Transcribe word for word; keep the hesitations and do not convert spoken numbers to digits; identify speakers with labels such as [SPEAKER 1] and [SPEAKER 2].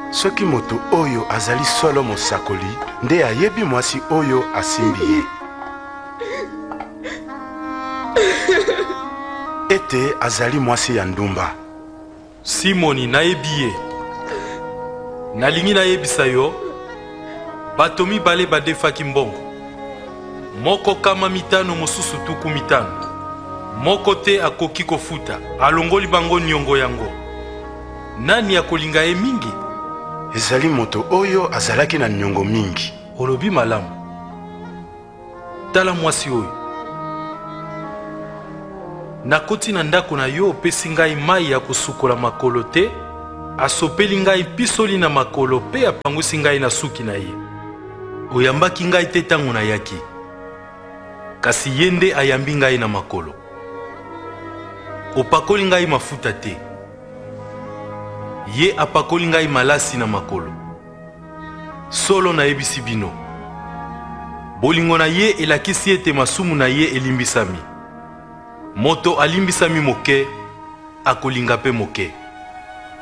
[SPEAKER 1] Soki moto oyo azali solo mosakoli nde ayebi mwasi oyo asimbi ye. Ete azali mwasi ya ndumba.
[SPEAKER 2] Simoni nayebi ye. Nalingi nayebisa yo bato mibale badefaki mbongo. Moko kama mitano mosusu tuku mitano. Moko te akoki kofuta alongoli bango niongo yango. Nani akolinga ye mingi?
[SPEAKER 1] Ezali moto oyo azalaki na nyongo mingi.
[SPEAKER 2] Olobi malamu. Tala mwasi oyo. Nakoti na ndako na yo opesi ngai mai ya kosukola makolo te, asopeli ngai pisoli na makolo pe apangwisi ngai na suki na ye. Oyambaki ngai te tango na yaki. Kasi ye nde ayambi ngai na makolo. Opakoli ngai mafuta te. Ye apakoli ngai malasi na makolo. Solo na yebisi bino. Bolingo na ye elakisi ete masumu na ye elimbisami. Moto alimbisami moke, akolinga pe moke.